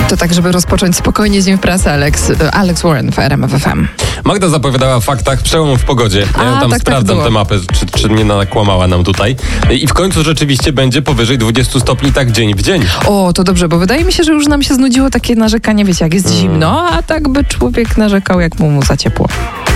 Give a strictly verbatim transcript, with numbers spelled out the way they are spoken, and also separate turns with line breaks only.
To tak, żeby rozpocząć spokojnie dzień w pracy, Alex, Alex Warren w R M F F M.
Magda zapowiadała w faktach przełom w pogodzie. Ja
A,
tam
tak,
sprawdzam
tak
tę mapę, czy, czy nie nakłamała nam tutaj. I w końcu rzeczywiście będzie powyżej dwudziestu stopni tak dzień w dzień.
O, to dobrze, bo wydaje mi się, że już nam się znudziło takie narzekanie, wiecie, jak jest zimno, a tak by człowiek narzekał, jak mu, mu za ciepło.